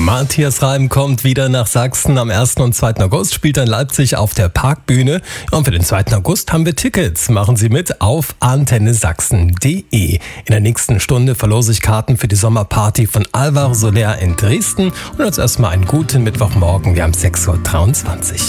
Matthias Reim kommt wieder nach Sachsen. Am 1. und 2. August spielt er in Leipzig auf der Parkbühne. Und für den 2. August haben wir Tickets. Machen Sie mit auf antennesachsen.de. In der nächsten Stunde verlose ich Karten für die Sommerparty von Alvaro Soler in Dresden. Und jetzt erstmal einen guten Mittwochmorgen. Wir haben 6.23 Uhr.